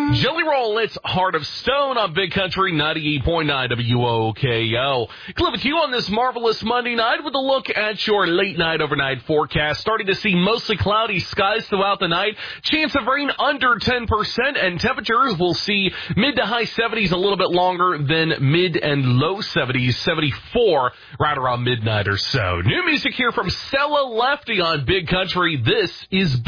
Jelly Roll, it's Heart of Stone on Big Country 98.9 WOKO. Cliff with you on this marvelous Monday night with a look at your late night overnight forecast. Starting to see mostly cloudy skies throughout the night. Chance of rain under 10%, and temperatures will see mid to high 70s a little bit longer than mid and low 70s, 74 right around midnight or so. New music here from Stella Lefty on Big Country. This is